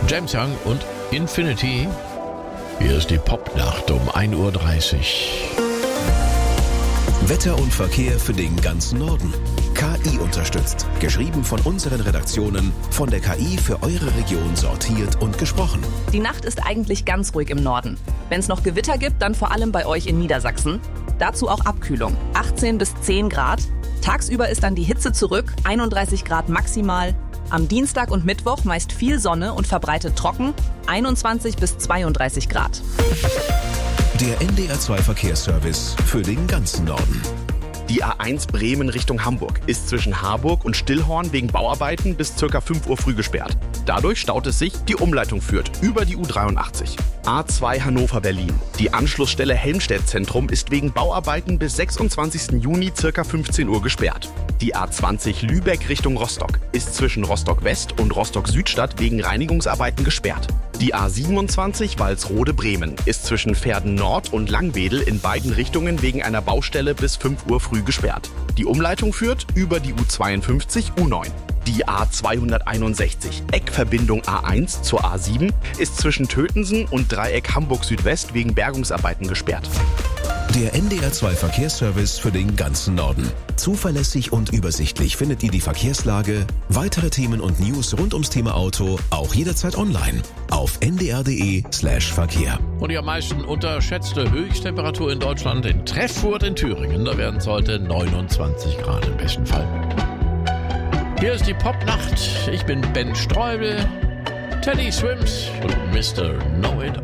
James Young und Infinity. Hier ist die Popnacht um 1.30 Uhr. Wetter und Verkehr für den ganzen Norden. KI unterstützt. Geschrieben von unseren Redaktionen, von der KI für eure Region sortiert und gesprochen. Die Nacht ist eigentlich ganz ruhig im Norden. Wenn es noch Gewitter gibt, dann vor allem bei euch in Niedersachsen. Dazu auch Abkühlung, 18 bis 10 Grad. Tagsüber ist dann die Hitze zurück, 31 Grad maximal. Am Dienstag und Mittwoch meist viel Sonne und verbreitet trocken, 21 bis 32 Grad. Der NDR2 Verkehrsservice für den ganzen Norden. Die A1 Bremen Richtung Hamburg ist zwischen Harburg und Stillhorn wegen Bauarbeiten bis ca. 5 Uhr früh gesperrt. Dadurch staut es sich, die Umleitung führt über die U83. A2 Hannover-Berlin. Die Anschlussstelle Helmstedt-Zentrum ist wegen Bauarbeiten bis 26. Juni ca. 15 Uhr gesperrt. Die A20 Lübeck Richtung Rostock ist zwischen Rostock-West und Rostock-Südstadt wegen Reinigungsarbeiten gesperrt. Die A27 Walsrode-Bremen ist zwischen Verden Nord und Langwedel in beiden Richtungen wegen einer Baustelle bis 5 Uhr früh gesperrt. Die Umleitung führt über die U52 U9. Die A261 Eckverbindung A1 zur A7 ist zwischen Tötensen und Dreieck Hamburg Südwest wegen Bergungsarbeiten gesperrt. Der NDR2 Verkehrsservice für den ganzen Norden. Zuverlässig und übersichtlich findet ihr die Verkehrslage, weitere Themen und News rund ums Thema Auto auch jederzeit online auf ndr.de/Verkehr. Und die am meisten unterschätzte Höchsttemperatur in Deutschland in Treffurt in Thüringen. Da werden es heute 29 Grad im besten Fall. Hier ist die Popnacht. Ich bin Ben Streubel, Teddy Swims und Mr. Know It